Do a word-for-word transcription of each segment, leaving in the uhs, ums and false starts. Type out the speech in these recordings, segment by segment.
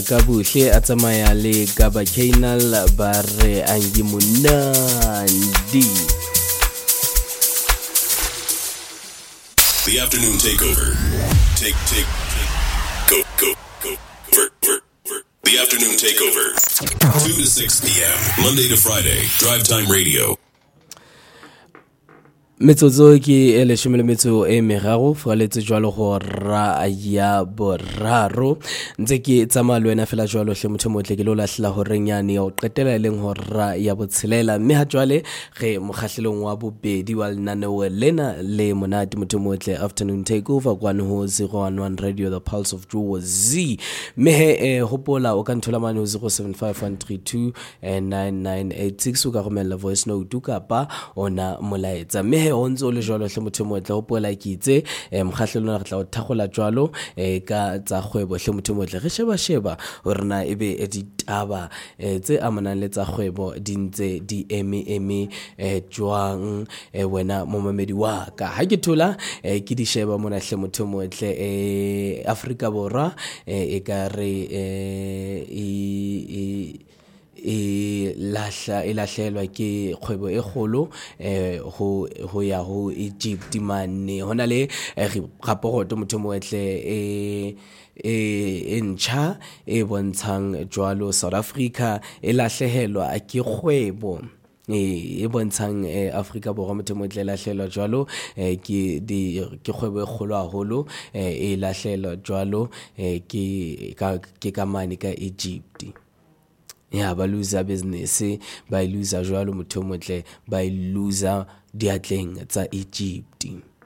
ka buhle a tsamaya le Gaba Canal ba re angi munandi. The afternoon takeover. Take, take, take. Go, go, go. Work, work, work. The afternoon takeover. two to six p.m. Monday to Friday. Drive Time Radio. Metsotso ke e leshome le metso e meraro fraletse jwalo go ra ya boraro ntse ke tsamaya le wena fela jwalo hle motho motle ke lo lahlela ho renyane ya o qetela leng ho ra ya botshelela mme ha jwale ge mokgahlelong wa bobedi wa lenaneo lena le monate motho motle afternoon takeover kwana ho zero one one radio the pulse of Jozi mme he eh, hopola o ka nthola mane ho zero seven five one three two nine nine eight six o ka romela voice note kapa ona molaetsa mme o ntse o le jwalo hle motho motle o pola kitse mokgahlelong re tla o thagola jwalo e ka tsa kgwebo hle motho motle re sheba sheba hore na ebe ditaba tse amanang le tsa kgwebo di ntse di eme eme jwang wena momamedi wa ka ha ke thola ke di sheba mona hle motho motle e Afrika Borwa e ka re e e lahla e lahlelwa ke kgwebo e kgolo eh ho ho ya ho Egypt mane hona le raporoto motho moetle e e ntcha e bontshang jwalo South Africa e lahlehelwa ke kgwebo e bontshang Afrika Borwa motho motle lahlelwa jwalo ke di ke kgwebo e kgolo haholo e lahlelwa jwalo ke ka ke ka mane ka Egypt. Ya ba loser business ba loser jwalo motho motle ba loser diatleng tsa Egypt.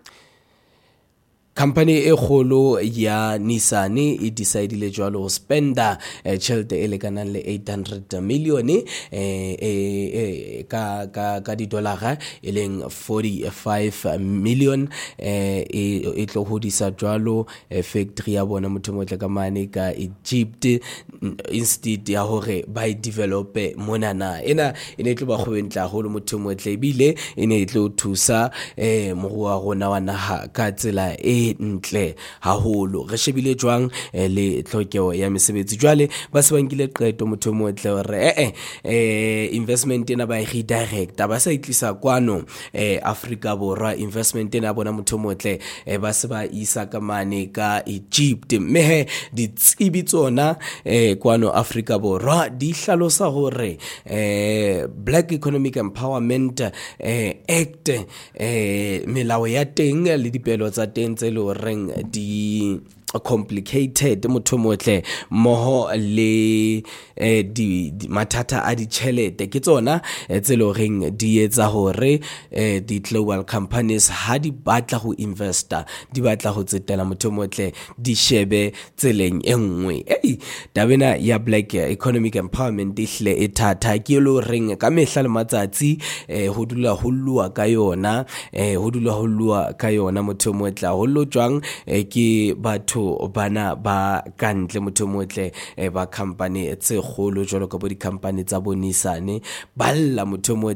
Company e kgolo ya Nissan e decidile jwalo ho spenda tjhelete e lekanang le eight hundred million eh e ka ka ka di dollar e leng forty-five million eh e tlo hodisa jwalo factory ya bona motho motle ka mane ka Egypt instead ya hore ba develop mona na ena ene tlo ba kgwentla holo motho motle bile ene tlo thusa eh moruo wa rona wa naha ka tsela e ntle haholo re shebile jwang le tlhokeho ya mesebetsi jwale ba se bankile qeto motho motle hore eh eh investment ena ba e redirect ba sa itlisa kwano eh Afrika Borwa investment ena bona motho motle ba se ba isa ka mane ka Egypt mme he di tsibi tsona eh kwano Afrika Borwa di hlalosa hore eh Black Economic Empowerment eh Act eh melao ya teng le dipelo tsa teng tse le reng di complicated motho motle moho le eh, di, di mathata a di chelete ke tsona tse le reng di etsa hore eh, di global companies ha di batla go investa di batla go tsetela motho motle di shebe tseleng engwe ei tabena ya Black Economic Empowerment ihle e thata ke lo reng ka mehla le matsatsi eh, ho dula ho lua ka yona eh, ho dula ho lua ka yona motho motle ho lo jwang eh, ke batho bana ba kantle motho motle ba company tse kgolo jwalo ka bo di company tsa bonisane balla motho